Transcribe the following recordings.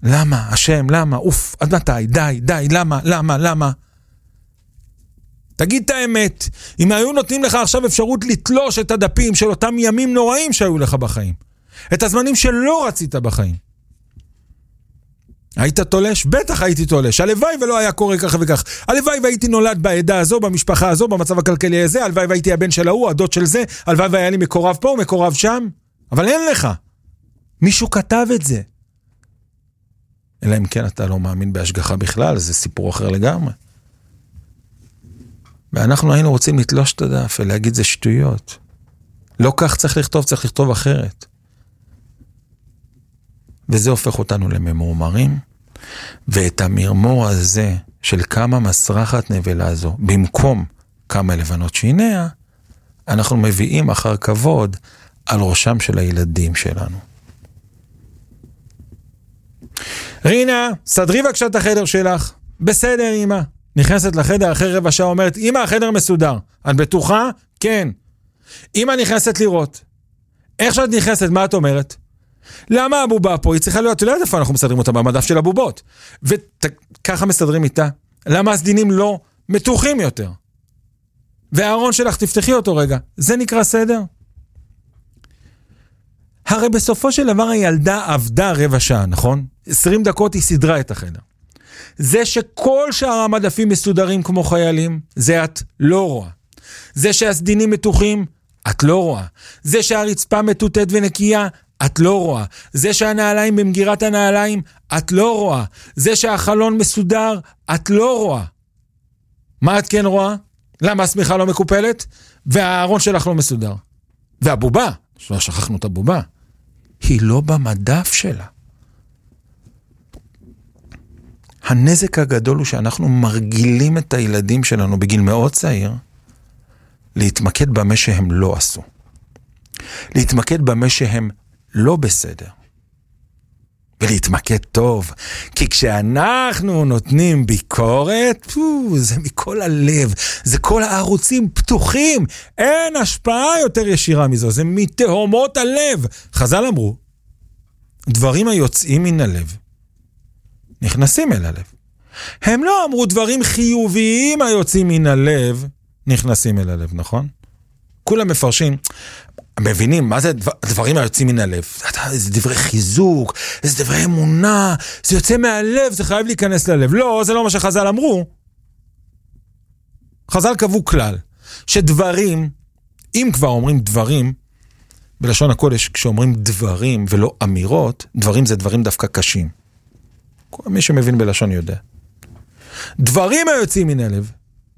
למה? השם, למה? אוף, עד מתי? די, למה? תגיד את האמת, אם היו נותנים לך עכשיו אפשרות לתלוש את הדפים של אותם ימים נוראים שהיו לך בחיים, את הזמנים שלא רצית בחיים, היית תולש? בטח הייתי תולש. הלוואי ולא היה קורה כך וכך. הלוואי והייתי נולד בעדה הזו, במשפחה הזו, במצב הכלכלי הזה, הלוואי והייתי הבן של ההוא, הדוד של זה, הלוואי והיה לי מקורב פה, מקורב שם. אבל אין לך. מישהו כתב את זה. אלא אם כן אתה לא מאמין בהשגחה בכלל, זה סיפור אחר לגמרי. ואנחנו היינו רוצים לתלוש את הדף ולהגיד זה שטויות. לא כך צריך לכתוב אחרת. וזה הופך אותנו לממורמרים, ואת המרמור הזה של כמה מסרחת נבלה זו, במקום כמה לבנות שיניה, אנחנו מביאים אחר כבוד על ראשם של הילדים שלנו. רינה, סדרי בבקשה את החדר שלך. בסדר, אמא. נכנסת לחדר אחרי רבע שעה, אומרת, אמא, החדר מסודר. את בטוחה? כן. אמא נכנסת לראות. איך שאת נכנסת, מה את אומרת? למה הבובה פה? היא צריכה להיות, אתה לא יודע איפה אנחנו מסדרים אותה במדף של הבובות. וככה מסדרים איתה. למה הסדינים לא מתוחים יותר? והארון שלך, תפתחי אותו רגע. זה נקרא סדר? הרי בסופו של דבר הילדה עבדה רבע שעה, נכון? 20 דקות היא סדרה את החדר. זה שכל שאר המדפים מסודרים כמו חיילים, זה את לא רואה. זה שהסדינים מתוחים, את לא רואה. זה שהרצפה מטוטט ונקייה, את לא רואה. זה שהנעליים במגירת הנעליים, את לא רואה. זה שהחלון מסודר, את לא רואה. מה את כן רואה? למה הסמיכה לא מקופלת? והארון שלך לא מסודר. והבובה, שכחנו את הבובה, היא לא במדף שלה. הנזק הגדול הוא שאנחנו מרגילים את הילדים שלנו בגיל מאוד צעיר להתמקד במה שהם לא עשו. להתמקד במה שהם לא בסדר. ולהתמקד טוב. כי כשאנחנו נותנים ביקורת, זה מכל הלב. זה כל הערוצים פתוחים. אין השפעה יותר ישירה מזו. זה מתהומות הלב. חז"ל אמרו, דברים היוצאים מן הלב נכנסים אל הלב. הם לא אמרו דברים חיוביים היוצאים מן הלב נכנסים אל הלב, נכון? כולם מפרשים, מבינים מה זה דברים היוצאים מן הלב. זה דברי חיזוק, זה דברי אמונה, זה יוצא מהלב, זה חייב להיכנס ללב. לא, זה לא מה שחז"ל אמרו. חז"ל קבעו כלל, שדברים, אם כבר אומרים דברים, בלשון הקודש, כשאומרים דברים ולא אמירות, דברים זה דברים דווקא קשים. מי שמבין בלשון יודע. דברים היוצאים מן הלב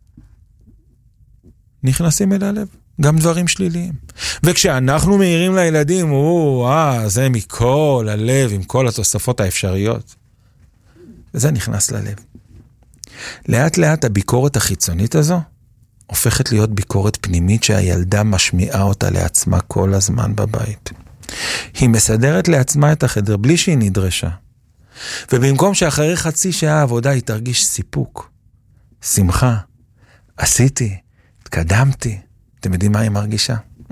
נכנסים אל הלב. גם דברים שליליים. וכשאנחנו מעירים לילדים, זה מכל הלב, עם כל התוספות האפשריות. וזה נכנס ללב. לאט לאט הביקורת החיצונית הזו הופכת להיות ביקורת פנימית שהילדה משמיעה אותה לעצמה כל הזמן בבית. היא מסדרת לעצמה את החדר בלי שהיא נדרשה. ובמקום שאחרי חצי שעה עבודה היא תרגיש סיפוק, שמחה, עשיתי, התקדמתי. אתם יודעים מה היא מרגישה?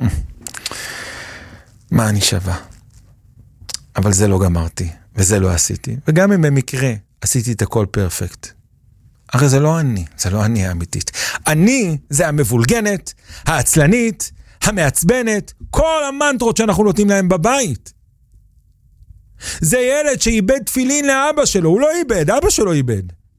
מה אני שווה? אבל זה לא גמרתי, וזה לא עשיתי. וגם אם במקרה עשיתי את הכל פרפקט. הרי זה לא אני, זה לא אני האמיתית. אני זה המבולגנת, העצלנית, המעצבנת, כל המנטרות שאנחנו נותנים להם בבית. זה ילד שאיבד תפילין לאבא שלו, הוא לא איבד, אבא שלו איבד.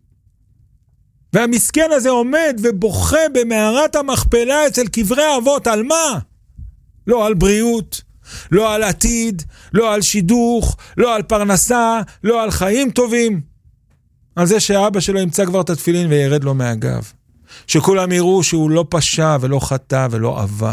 והמסכן הזה עומד ובוכה במערת המכפלה אצל קברי האבות, על מה? לא על בריאות, לא על עתיד, לא על שידוך, לא על פרנסה, לא על חיים טובים. על זה שאבא שלו ימצא כבר את התפילין וירד לו מהגב. שכולם יראו שהוא לא פשע ולא חטא ולא עבה.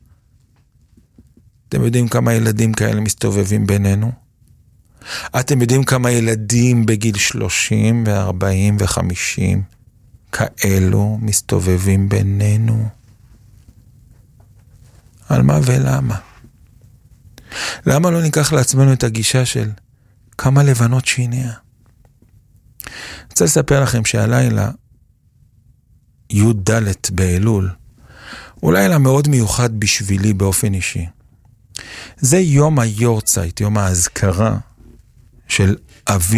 אתם יודעים כמה ילדים כאלה מסתובבים בינינו? אתם יודעים כמה ילדים בגיל 30 ו-40 ו-50 כאלו מסתובבים בינינו? על מה ולמה? למה לא ניקח לעצמנו את הגישה של כמה לבנות שיניה? אני רוצה לספר לכם שהלילה י' ד' באלול הוא לילה מאוד מיוחד בשבילי באופן אישי. זה יום היורצייט, יום ההזכרה של אבי